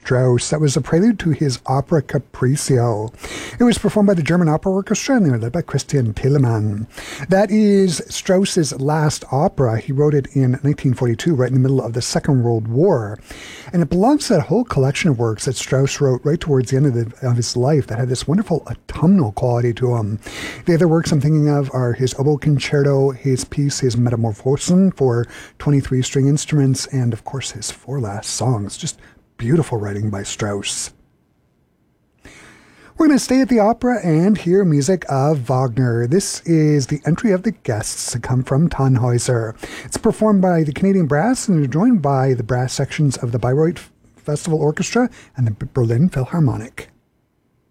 Strauss. That was a prelude to his opera Capriccio. It was performed by the German Opera Orchestra and they were led by Christian Telemann. That is Strauss's last opera. He wrote it in 1942, right in the middle of the Second World War. And it belongs to that whole collection of works that Strauss wrote right towards the end of his life that had this wonderful autumnal quality to them. The other works I'm thinking of are his oboe concerto, his piece, his Metamorphosen for 23 string instruments, and of course his four last songs. Just beautiful writing by Strauss. We're going to stay at the opera and hear music of Wagner. This is the entry of the guests to come from Tannhäuser. It's performed by the Canadian Brass and they're joined by the brass sections of the Bayreuth Festival Orchestra and the Berlin Philharmonic.